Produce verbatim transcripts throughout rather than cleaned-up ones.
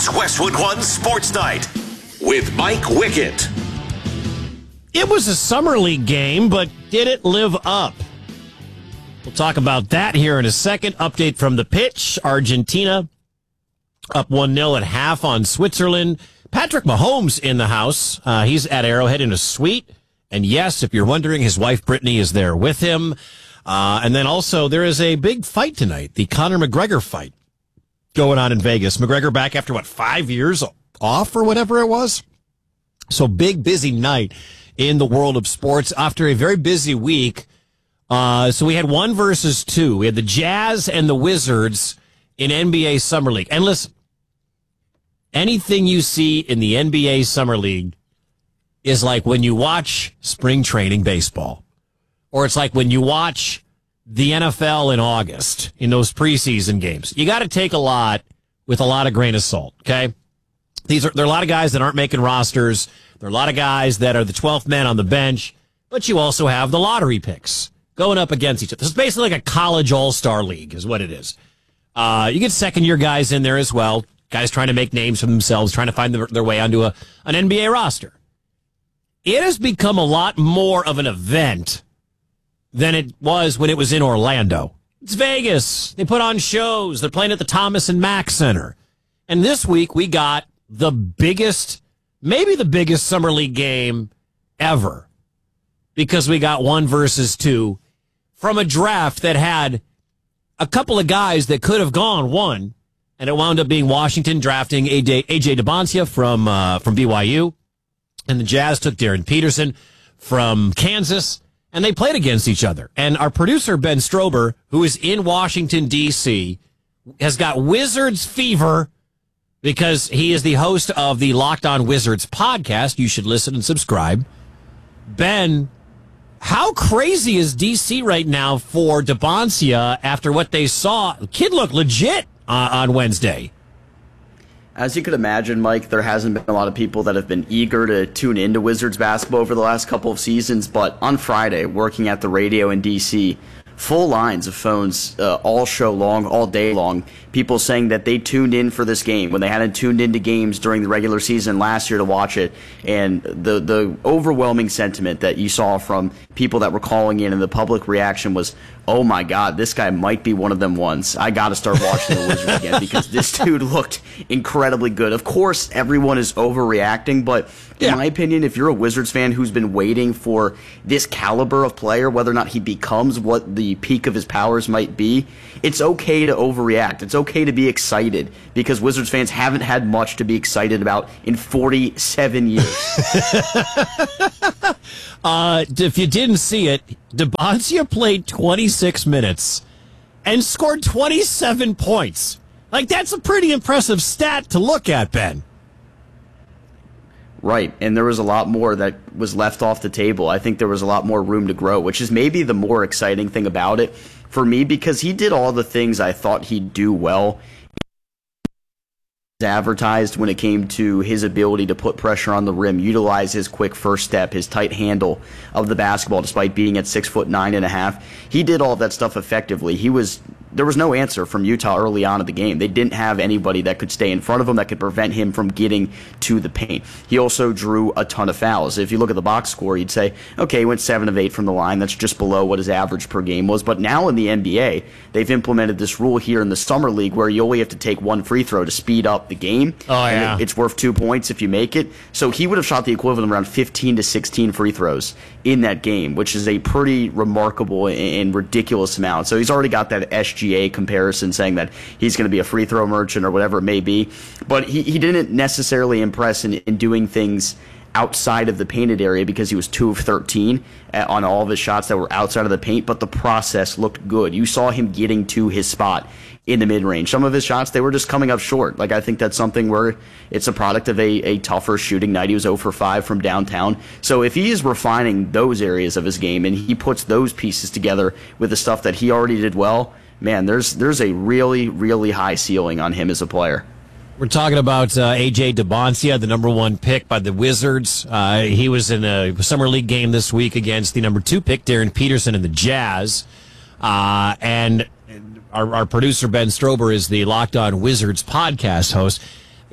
It's Westwood One Sports Night with Mike Wickett. It was a Summer League game, but did it live up? We'll talk about that here in a second. Update from the pitch. Argentina up one nil at half on Switzerland. Patrick Mahomes in the house. Uh, he's at Arrowhead in a suite. And yes, if you're wondering, his wife Brittany is there with him. Uh, and then also there is a big fight tonight, the Conor McGregor fight going on in Vegas. McGregor back after, what, five years off or whatever it was? So big, busy night in the world of sports after a very busy week. Uh, so we had one versus two. We had the Jazz and the Wizards in N B A Summer League. And listen, anything you see in the N B A Summer League is like when you watch spring training baseball, or it's like when you watch the N F L in August in those preseason games. You got to take a lot with a lot of grain of salt, okay? These are, there are a lot of guys that aren't making rosters. There are a lot of guys that are the twelfth man on the bench, but you also have the lottery picks going up against each other. This is basically like a college all-star league is what it is. Uh, you get second-year guys in there as well, guys trying to make names for themselves, trying to find their, their way onto a, an N B A roster. It has become a lot more of an event than it was when it was in Orlando. It's Vegas. They put on shows. They're playing at the Thomas and Mack Center. And this week we got the biggest, maybe the biggest Summer League game ever, because we got one versus two from a draft that had a couple of guys that could have gone one, and it wound up being Washington drafting A J DeBoncia from uh, from B Y U, and the Jazz took Darren Peterson from Kansas, and they played against each other. And our producer, Ben Strober, who is in Washington, D C, has got Wizards fever because he is the host of the Locked On Wizards podcast. You should listen and subscribe. Ben, how crazy is D C right now for DeBoncia after what they saw? The kid looked legit uh, on Wednesday. As you could imagine, Mike, there hasn't been a lot of people that have been eager to tune into Wizards basketball over the last couple of seasons, but on Friday, working at the radio in D C, full lines of phones uh, all show long, all day long, people saying that they tuned in for this game when they hadn't tuned into games during the regular season last year to watch it. And the, the overwhelming sentiment that you saw from people that were calling in and the public reaction was, oh my God, this guy might be one of them ones. I got to start watching the Wizards again because this dude looked incredibly good. Of course, everyone is overreacting, but in yeah. my opinion, if you're a Wizards fan who's been waiting for this caliber of player, whether or not he becomes what the peak of his powers might be, it's okay to overreact. It's okay to be excited because Wizards fans haven't had much to be excited about in forty-seven years. uh, if you didn't see it, DeBoncia played twenty-six minutes and scored twenty-seven points. Like, that's a pretty impressive stat to look at, Ben. Right, and there was a lot more that was left off the table. I think there was a lot more room to grow, which is maybe the more exciting thing about it for me, because he did all the things I thought he'd do well. Advertised when it came to his ability to put pressure on the rim, utilize his quick first step, his tight handle of the basketball, despite being at six foot nine and a half. He did all of that stuff effectively. He was there was no answer from Utah early on in the game. They didn't have anybody that could stay in front of him that could prevent him from getting to the paint. He also drew a ton of fouls. If you look at the box score, you'd say, okay, he went seven of eight from the line. That's just below what his average per game was. But now in the N B A, they've implemented this rule here in the Summer League where you only have to take one free throw to speed up the game. Oh, yeah. And it, it's worth two points if you make it. So he would have shot the equivalent of around fifteen to sixteen free throws in that game, which is a pretty remarkable and ridiculous amount. So he's already got that S G A comparison saying that he's going to be a free throw merchant or whatever it may be. But he, he didn't necessarily impress in, in doing things outside of the painted area because he was two of thirteen on all of his shots that were outside of the paint, but the process looked good. You saw him getting to his spot in the mid-range. Some of his shots, they were just coming up short. Like, I think that's something where it's a product of a, a tougher shooting night. He was zero for five from downtown. So if he is refining those areas of his game and he puts those pieces together with the stuff that he already did well, man, there's there's a really, really high ceiling on him as a player. We're talking about uh, A J DeBoncia, the number one pick by the Wizards. Uh, he was in a Summer League game this week against the number two pick, Darren Peterson, and the Jazz. Uh, and our, our producer, Ben Strober, is the Locked On Wizards podcast host.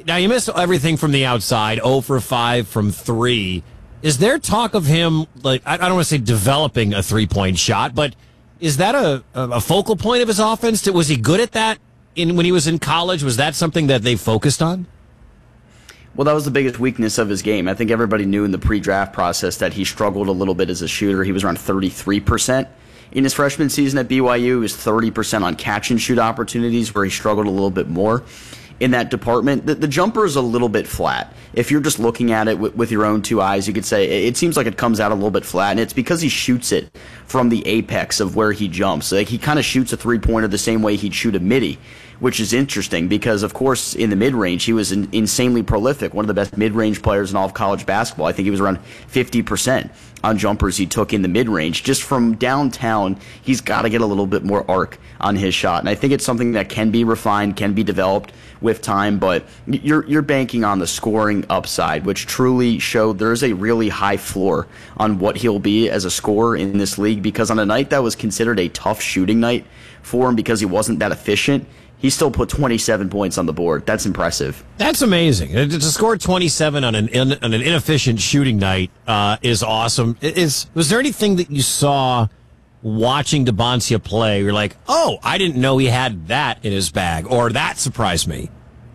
Now, you missed everything from the outside, zero for five from three. Is there talk of him, like, I don't want to say developing a three-point shot, but is that a, a focal point of his offense? Was he good at that in when he was in college? Was that something that they focused on? Well, that was the biggest weakness of his game. I think everybody knew in the pre-draft process that he struggled a little bit as a shooter. He was around thirty-three percent. In his freshman season at B Y U, he was thirty percent on catch-and-shoot opportunities, where he struggled a little bit more in that department. The, the jumper is a little bit flat. If you're just looking at it with, with your own two eyes, you could say it seems like it comes out a little bit flat, and it's because he shoots it from the apex of where he jumps. Like, he kind of shoots a three-pointer the same way he'd shoot a midi, which is interesting because, of course, in the mid-range, he was in, insanely prolific, one of the best mid-range players in all of college basketball. I think he was around fifty percent on jumpers he took in the mid-range. Just from downtown, he's got to get a little bit more arc on his shot, and I think it's something that can be refined, can be developed with time, but you're you're banking on the scoring upside, which truly showed there's a really high floor on what he'll be as a scorer in this league, because on a night that was considered a tough shooting night for him because he wasn't that efficient, he still put twenty-seven points on the board. That's impressive. That's amazing. To score twenty-seven on an in, on an inefficient shooting night uh, is awesome. Is was there anything that you saw watching Dembonsia play? You're like, oh, I didn't know he had that in his bag, or that surprised me.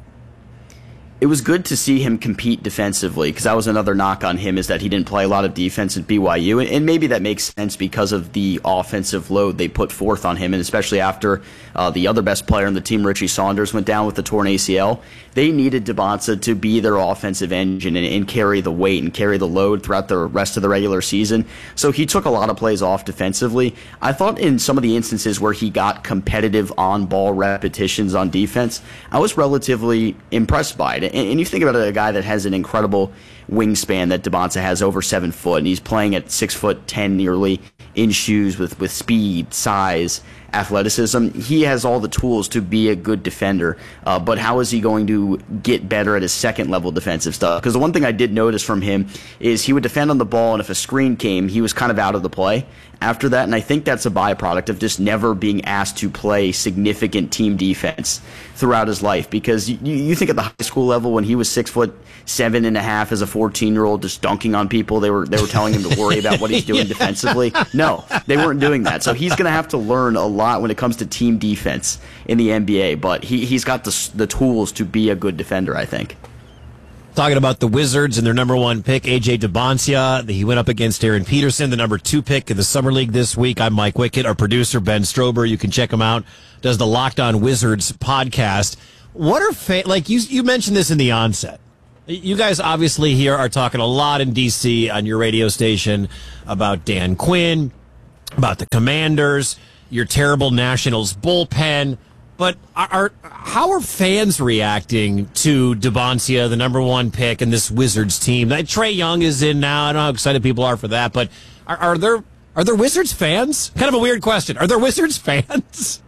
It was good to see him compete defensively, because that was another knock on him, is that he didn't play a lot of defense at B Y U, and maybe that makes sense because of the offensive load they put forth on him, and especially after uh, the other best player on the team, Richie Saunders, went down with the torn A C L. They needed Dembonsia to be their offensive engine and, and carry the weight and carry the load throughout the rest of the regular season, so he took a lot of plays off defensively. I thought in some of the instances where he got competitive on-ball repetitions on defense, I was relatively impressed by it. And you think about a guy that has an incredible wingspan that Dembonsia has, over seven foot, and he's playing at six foot ten nearly in shoes with, with speed, size, athleticism. He has all the tools to be a good defender, uh, but how is he going to get better at his second level defensive stuff? Because the one thing I did notice from him is he would defend on the ball, and if a screen came, he was kind of out of the play after that, and I think that's a byproduct of just never being asked to play significant team defense throughout his life. Because you, you think at the high school level, when he was six foot seven and a half as a fourteen year old, just dunking on people, they were they were telling him to worry about what he's doing yeah. defensively. No, they weren't doing that. So he's going to have to learn a lot when it comes to team defense in the N B A. But he he's got the the tools to be a good defender, I think. Talking about the Wizards and their number one pick, A J Dembonsia. He went up against Aaron Peterson, the number two pick in the Summer League this week. I'm Mike Wickett. Our producer, Ben Strober, you can check him out, does the Locked On Wizards podcast. What are, fa- like you, you mentioned this in the onset. You guys obviously here are talking a lot in D C on your radio station about Dan Quinn, about the Commanders, your terrible Nationals bullpen. But are, are how are fans reacting to Dembonsia, the number one pick, and this Wizards team? Trae Young is in now. I don't know how excited people are for that, but are, are there are there Wizards fans? Kind of a weird question. Are there Wizards fans?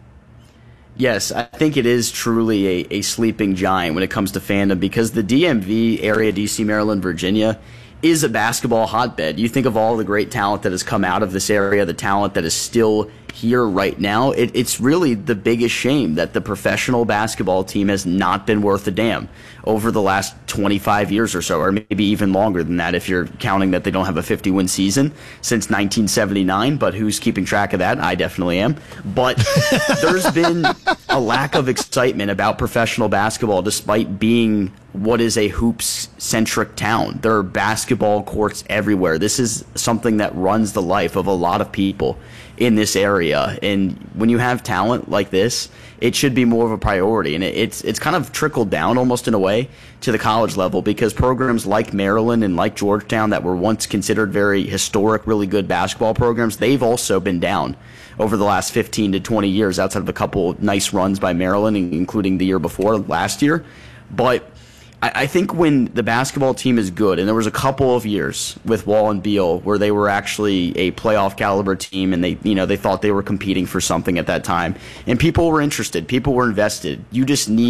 Yes, I think it is truly a, a sleeping giant when it comes to fandom, because the D M V area, D C, Maryland, Virginia, is a basketball hotbed. You think of all the great talent that has come out of this area, the talent that is still here right now. It, it's really the biggest shame that the professional basketball team has not been worth a damn over the last twenty-five years or so, or maybe even longer than that if you're counting that they don't have a fifty-win season since nineteen seventy-nine, but who's keeping track of that? I definitely am. But there's been a lack of excitement about professional basketball despite being what is a hoops-centric town. There are basketball courts everywhere. This is something that runs the life of a lot of people in this area, and when you have talent like this, it should be more of a priority. And it's it's kind of trickled down almost in a way to the college level, because programs like Maryland and like Georgetown that were once considered very historic, really good basketball programs, they've also been down over the last fifteen to twenty years, outside of a couple nice runs by Maryland, including the year before last year. But I think when the basketball team is good, and there was a couple of years with Wall and Beal where they were actually a playoff caliber team, and they, you know, they thought they were competing for something at that time, and people were interested, people were invested. You just need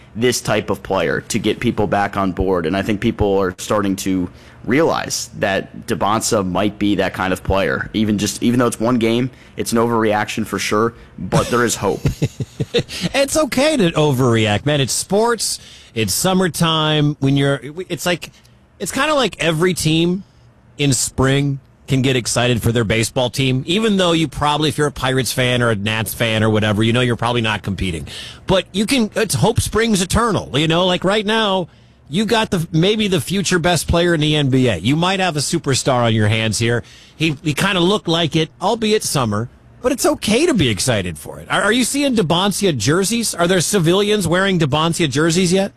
this type of player to get people back on board. And I think people are starting to realize that Dybantsa might be that kind of player. Even just even though it's one game, it's an overreaction for sure, but there is hope. It's okay to overreact, man. It's sports. It's summertime. When you're, it's like, it's kind of like every team in spring can get excited for their baseball team, even though you probably, if you're a Pirates fan or a Nats fan or whatever, you know you're probably not competing. But you can, it's hope springs eternal. You know, like right now, you got the maybe the future best player in the N B A. You might have a superstar on your hands here. He he kind of looked like it, albeit summer, but it's okay to be excited for it. Are, are you seeing Dybantsa jerseys? Are there civilians wearing Dybantsa jerseys yet?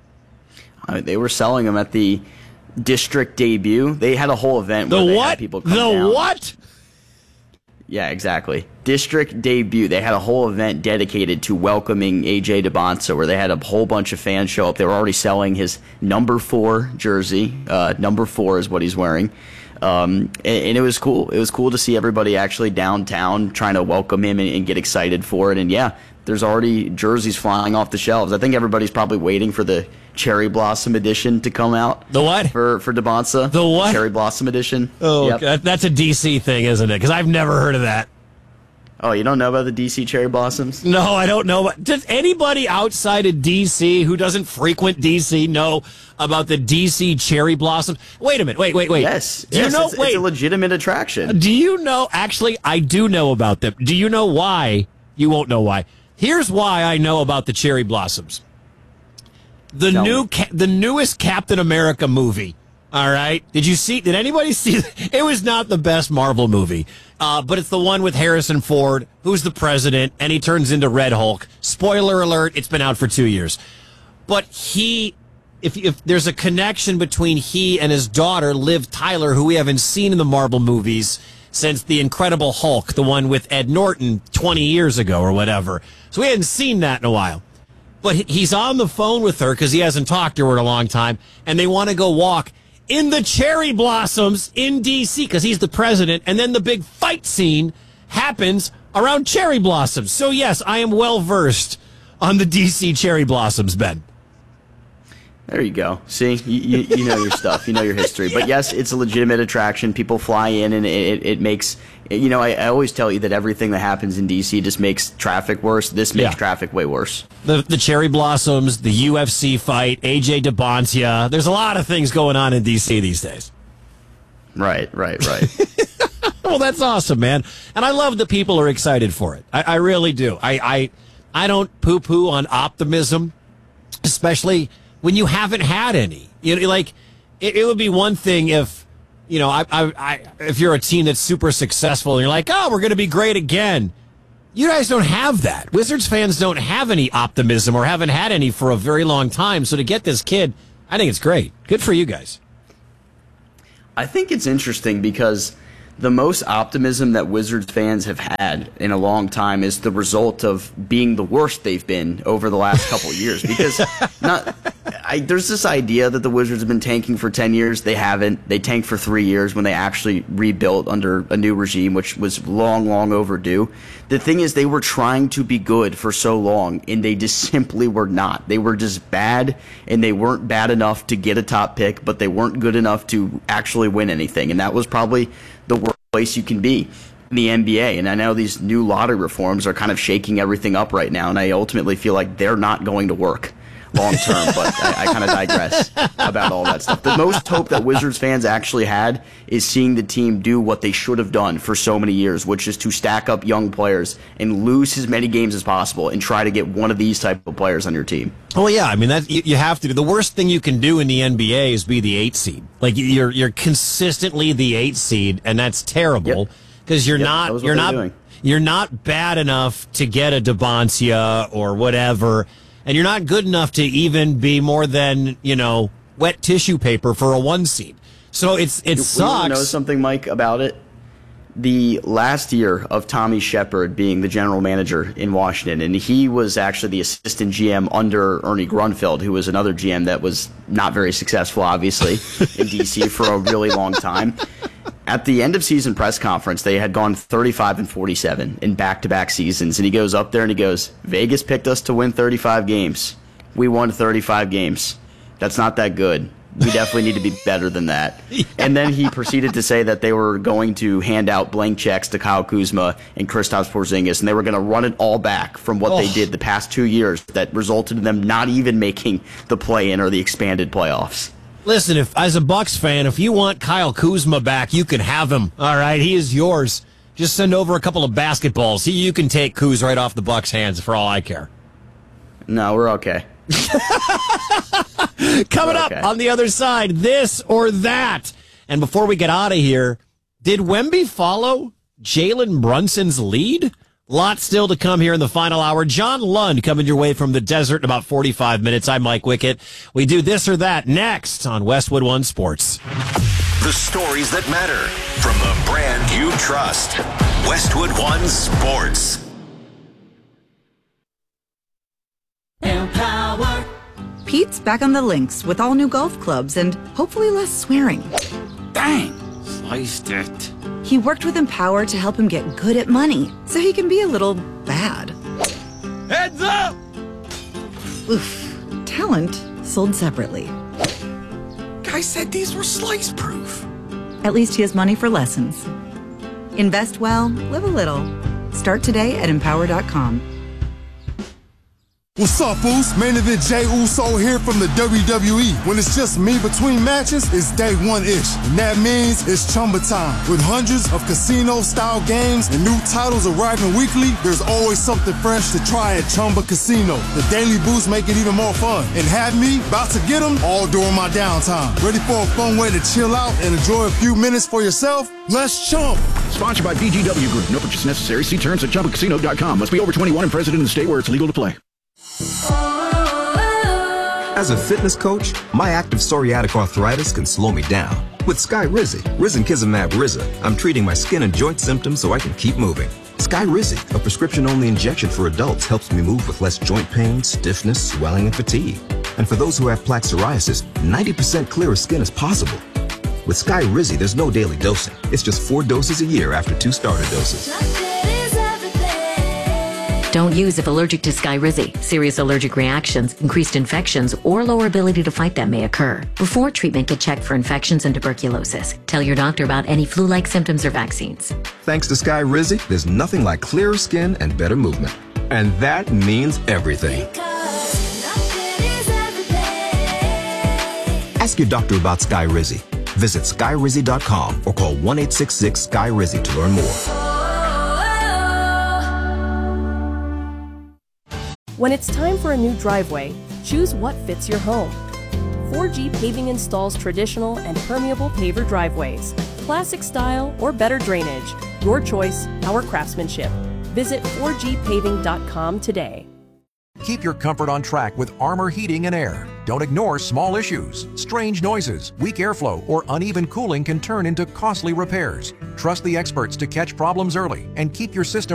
Uh, they were selling them at the district debut. They had a whole event the where they what? had people come the down. what? Yeah, exactly. District debut. They had a whole event dedicated to welcoming A J Dybantsa, where they had a whole bunch of fans show up. They were already selling his number four jersey. Uh, number four is what he's wearing. Um, and, and it was cool. It was cool to see everybody actually downtown trying to welcome him and, and get excited for it. And yeah, there's already jerseys flying off the shelves. I think everybody's probably waiting for the Cherry Blossom edition to come out. The what? For for Dybantsa. The what? Cherry Blossom edition. Oh, yep. God, that's a D C thing, isn't it? Because I've never heard of that. Oh, you don't know about the D C Cherry Blossoms? No, I don't know. Does anybody outside of D C who doesn't frequent D C know about the D C Cherry Blossoms? Wait a minute. Wait, wait, wait. Yes. Do yes, you know? It's, wait. it's a legitimate attraction. Do you know? Actually, I do know about them. Do you know why? You won't know why. Here's why I know about the Cherry Blossoms. The Tell new, me. ca- the newest Captain America movie. All right. Did you see? Did anybody see? It was not the best Marvel movie, uh, but it's the one with Harrison Ford, who's the president, and he turns into Red Hulk. Spoiler alert: it's been out for two years. But he, if if there's a connection between he and his daughter, Liv Tyler, who we haven't seen in the Marvel movies since The Incredible Hulk, the one with Ed Norton twenty years ago or whatever. So we hadn't seen that in a while. But he's on the phone with her because he hasn't talked to her in a long time, and they want to go walk in the Cherry Blossoms in D C because he's the president, and then the big fight scene happens around Cherry Blossoms. So, yes, I am well-versed on the D C Cherry Blossoms, Ben. There you go. See, you, you, you know your stuff. You know your history. But yes, it's a legitimate attraction. People fly in, and it, it makes, you know, I, I always tell you that everything that happens in D C just makes traffic worse. This makes Yeah. traffic way worse. The the Cherry Blossoms, the U F C fight, A J Dybantsa. There's a lot of things going on in D C these days. Right, right, right. Well, that's awesome, man. And I love that people are excited for it. I, I really do. I, I, I don't poo-poo on optimism, especially when you haven't had any. You know, like, it, it would be one thing if, you know, I, I, I, if you're a team that's super successful and you're like, oh, we're going to be great again. You guys don't have that. Wizards fans don't have any optimism or haven't had any for a very long time. So to get this kid, I think it's great. Good for you guys. I think it's interesting because the most optimism that Wizards fans have had in a long time is the result of being the worst they've been over the last couple of years. Because not, I, there's this idea that the Wizards have been tanking for ten years. They haven't. They tanked for three years when they actually rebuilt under a new regime, which was long, long overdue. The thing is, they were trying to be good for so long, and they just simply were not. They were just bad, and they weren't bad enough to get a top pick, but they weren't good enough to actually win anything. And that was probably the worst place you can be in the N B A. And I know these new lottery reforms are kind of shaking everything up right now, and I ultimately feel like they're not going to work long term, but I, I kind of digress about all that stuff. The most hope that Wizards fans actually had is seeing the team do what they should have done for so many years, which is to stack up young players and lose as many games as possible and try to get one of these type of players on your team. Well, yeah, I mean that you, you have to do. The worst thing you can do in the N B A is be the eight seed. Like you're you're consistently the eight seed, and that's terrible because you're Yep, not that was what you're they're not doing. you're not bad enough to get a Dybantsa or whatever, and you're not good enough to even be more than, you know, wet tissue paper for a one seed. So it's it You- You sucks. know something, Mike, about it? The last year of Tommy Shepard being the general manager in Washington, and he was actually the assistant G M under Ernie Grunfeld, who was another G M that was not very successful, obviously, in D C for a really long time. At the end of season press conference, they had gone thirty-five and forty-seven in back-to-back seasons, and he goes up there and he goes, Vegas picked us to win thirty-five games. we won thirty-five games. That's not that good. We definitely need to be better than that. Yeah. And then he proceeded to say that they were going to hand out blank checks to Kyle Kuzma and Kristaps Porzingis, and they were going to run it all back from what oh. they did the past two years that resulted in them not even making the play-in or the expanded playoffs. Listen, if as a Bucks fan, if you want Kyle Kuzma back, you can have him. All right, he is yours. Just send over a couple of basketballs. He, you can take Kuz right off the Bucks' hands for all I care. No, we're okay. Coming up on the other side, this or that. And before we get out of here, did Wemby follow Jalen Brunson's lead? Lots still to come here in the final hour. John Lund coming your way from the desert in about forty-five minutes. I'm Mike Wickett. We do this or that next on Westwood One Sports. The stories that matter from the brand you trust. Westwood One Sports. Empower. Pete's back on the links with all new golf clubs and hopefully less swearing. Dang, sliced it. He worked with Empower to help him get good at money so he can be a little bad. Heads up! Oof. Talent sold separately. Guy said these were slice proof. At least he has money for lessons. Invest well, live a little. Start today at empower dot com. What's up, Uso? Main event Jey Uso here from the W W E. When it's just me between matches, it's day one-ish. And that means it's Chumba time. With hundreds of casino-style games and new titles arriving weekly, there's always something fresh to try at Chumba Casino. The daily boosts make it even more fun. And have me about to get them all during my downtime. Ready for a fun way to chill out and enjoy a few minutes for yourself? Let's chump. Sponsored by B G W Group. No purchase necessary. See terms at chumba casino dot com. Must be over twenty-one and present in the state where it's legal to play. As a fitness coach, my active psoriatic arthritis can slow me down. With Skyrizi, Risankizumab Riza, I'm treating my skin and joint symptoms so I can keep moving. Skyrizi, a prescription-only injection for adults, helps me move with less joint pain, stiffness, swelling, and fatigue. And for those who have plaque psoriasis, ninety percent clearer skin is possible. With Skyrizi, there's no daily dosing. It's just four doses a year after two starter doses. Don't use if allergic to Skyrizi. Serious allergic reactions, increased infections, or lower ability to fight them may occur. Before treatment, get checked for infections and tuberculosis. Tell your doctor about any flu-like symptoms or vaccines. Thanks to Skyrizi, there's nothing like clearer skin and better movement. And that means everything. Ask your doctor about Skyrizi. Visit skyrizi dot com or call one eight six six Sky Rizi to learn more. When it's time for a new driveway, choose what fits your home. four G Paving installs traditional and permeable paver driveways, classic style or better drainage. Your choice, our craftsmanship. Visit four G paving dot com today. Keep your comfort on track with Armor Heating and Air. Don't ignore small issues. Strange noises, weak airflow, or uneven cooling can turn into costly repairs. Trust the experts to catch problems early and keep your system